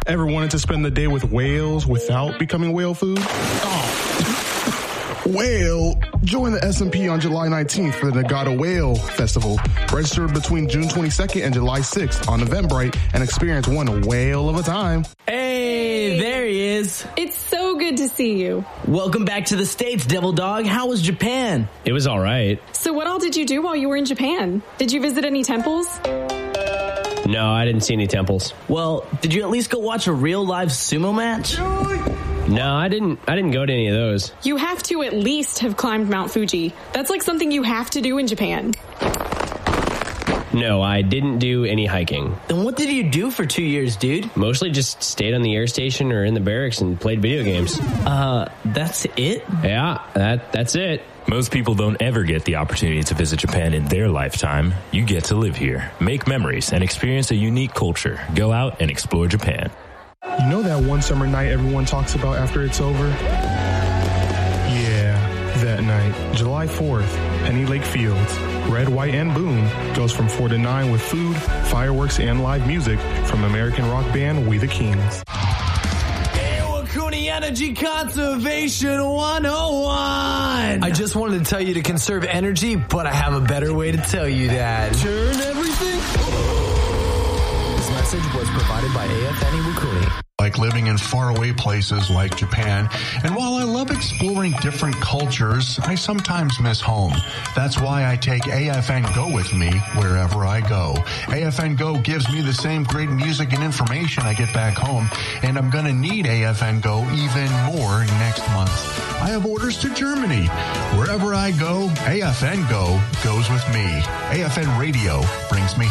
Ever wanted to spend the day with whales without becoming whale food? Well, join the S&P on July 19th for the Nagata Whale Festival. Register between June 22nd and July 6th on Eventbrite and experience one whale of a time. Hey, there he is. It's so good to see you. Welcome back to the States, Devil Dog. How was Japan? It was all right. So what all did you do while you were in Japan? Did you visit any temples? No, I didn't see any temples. Well, did you at least go watch a real live sumo match? No, I didn't go to any of those. You have to at least have climbed Mount Fuji. That's like something you have to do in Japan. No, I didn't do any hiking. Then what did you do for 2 years, dude? Mostly just stayed on the air station or in the barracks and played video games. That's it? Yeah, that's it. Most people don't ever get the opportunity to visit Japan in their lifetime. You get to live here, make memories, and experience a unique culture. Go out and explore Japan. You know that one summer night everyone talks about after it's over? Yeah, that night, July 4th, Penny Lake Fields. Red, White, and Boom goes from 4 to 9 with food, fireworks, and live music from American rock band We the Kings. Wakuni Energy Conservation 101. I just wanted to tell you to conserve energy, but I have a better way to tell you that. Turn everything. This message was provided by AFN Iwakuni. Like living in faraway places like Japan. And while I love exploring different cultures, I sometimes miss home. That's why I take AFN Go with me wherever I go. AFN Go gives me the same great music and information I get back home, and I'm going to need AFN Go even more next month. I have orders to Germany. Wherever I go, AFN Go goes with me. AFN Radio brings me